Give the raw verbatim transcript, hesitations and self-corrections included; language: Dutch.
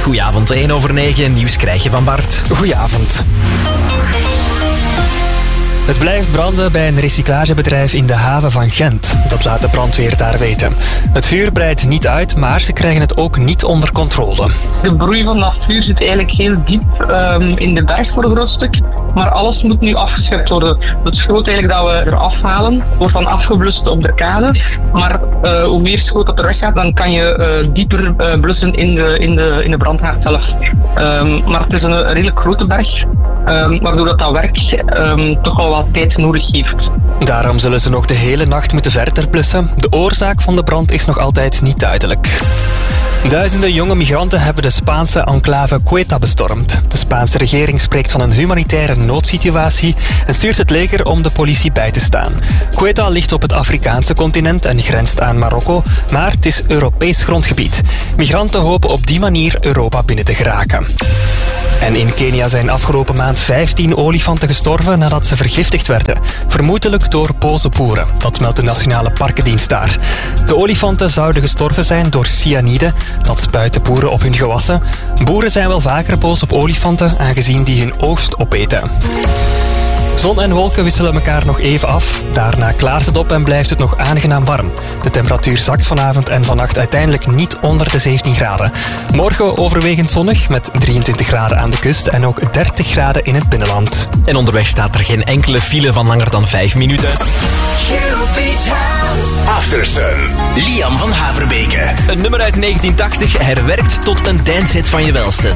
Goedenavond, één over negen. Nieuws krijg je van Bart. Goedenavond. Het blijft branden bij een recyclagebedrijf in de haven van Gent. Dat laat de brandweer daar weten. Het vuur breidt niet uit, maar ze krijgen het ook niet onder controle. De broei van dat vuur zit eigenlijk heel diep um, in de berg voor een groot stuk. Maar alles moet nu afgeschept worden. Het schroot eigenlijk dat we eraf halen, wordt dan afgeblust op de kade. Maar uh, hoe meer schroot dat er weggaat, dan kan je uh, dieper uh, blussen in de, in de, in de brandhaard zelf. Um, maar het is een, een redelijk grote berg, um, waardoor dat, dat werk um, toch wel wat tijd nodig heeft. Daarom zullen ze nog de hele nacht moeten verder blussen. De oorzaak van de brand is nog altijd niet duidelijk. Duizenden jonge migranten hebben de Spaanse enclave Ceuta bestormd. De Spaanse regering spreekt van een humanitaire noodsituatie en stuurt het leger om de politie bij te staan. Ceuta ligt op het Afrikaanse continent en grenst aan Marokko, maar het is Europees grondgebied. Migranten hopen op die manier Europa binnen te geraken. En in Kenia zijn afgelopen maand vijftien olifanten gestorven nadat ze vergiftigd werden. Vermoedelijk door boze boeren. Dat meldt de Nationale Parkendienst daar. De olifanten zouden gestorven zijn door cyanide. Dat spuiten boeren op hun gewassen. Boeren zijn wel vaker boos op olifanten, aangezien die hun oogst opeten. Zon en wolken wisselen elkaar nog even af. Daarna klaart het op en blijft het nog aangenaam warm. De temperatuur zakt vanavond en vannacht uiteindelijk niet onder de zeventien graden. Morgen overwegend zonnig met drieëntwintig graden aan de kust en ook dertig graden in het binnenland. En onderweg staat er geen enkele file van langer dan vijf minuten. Aftersun. Liam van Haverbeke. Een nummer uit negentien tachtig herwerkt tot een dancehit van je welste.